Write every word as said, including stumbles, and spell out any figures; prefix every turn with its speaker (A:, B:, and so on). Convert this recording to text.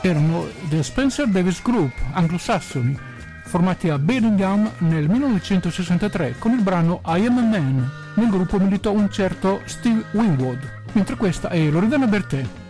A: Erano The Spencer Davis Group, anglosassoni, formati a Birmingham nel millenovecentosessantatré con il brano I Am a Man. Nel gruppo militò un certo Steve Winwood, mentre questa è Loredana Bertè.